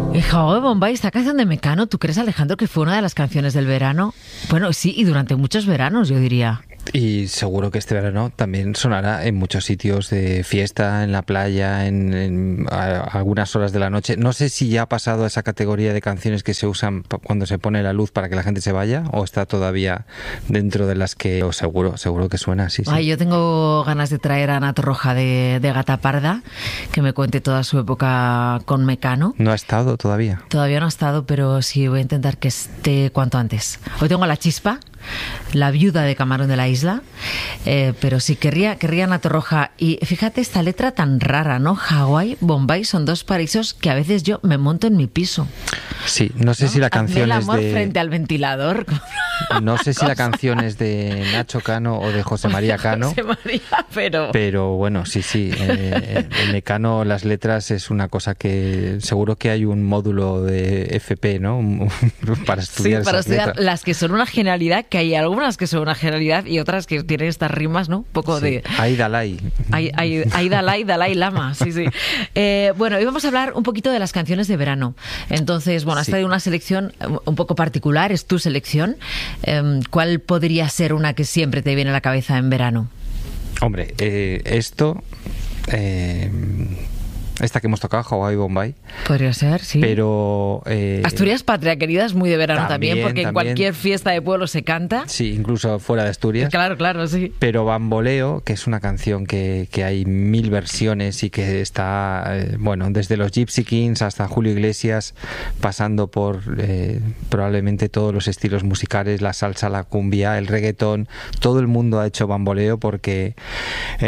Y Hawái Bombay, esta canción de Mecano, ¿tú crees, Alejandro, que fue una de las canciones del verano? Bueno, sí, y durante muchos veranos, yo diría. Y seguro que este verano también sonará en muchos sitios de fiesta, en la playa, en algunas horas de la noche. No sé si ya ha pasado a esa categoría de canciones que se usan cuando se pone la luz para que la gente se vaya, o está todavía dentro de las que seguro que suena, sí. Ay, yo tengo ganas de traer a Ana Torroja de Gata Parda, que me cuente toda su época con Mecano. ¿No ha estado todavía? Todavía no ha estado, pero sí voy a intentar que esté cuanto antes. Hoy tengo a La Chispa, la viuda de Camarón de la Isla, pero sí, querría Ana Torroja. Y fíjate esta letra tan rara, ¿no? Hawái, Bombay son dos paraísos que a veces yo me monto en mi piso. Sí, no sé si la canción es de... el amor de... frente al ventilador. No sé si la canción es de Nacho Cano o de José María Cano. José María, pero bueno, sí. En Mecano las letras es una cosa que seguro que hay un módulo de FP, ¿no? Para estudiar, sí, para estudiar letras. Las que son una genialidad, que hay algunas que son una genialidad y otras que tienen estas rimas, ¿no? Un poco de... Ahí Dalai. Ahí Dalai Lama, sí. Bueno, hoy vamos a hablar un poquito de las canciones de verano. Entonces, bueno, has traído una selección un poco particular, es tu selección. ¿Cuál podría ser una que siempre te viene a la cabeza en verano? Hombre, esta que hemos tocado, Hawái Bombay. Podría ser, sí. Pero... Asturias Patria Querida es muy de verano también, porque en cualquier fiesta de pueblo se canta. Sí, incluso fuera de Asturias. Claro, sí. Pero Bamboleo, que es una canción que hay 1000 versiones y que está, desde los Gypsy Kings hasta Julio Iglesias, pasando por probablemente todos los estilos musicales, la salsa, la cumbia, el reggaetón. Todo el mundo ha hecho Bamboleo porque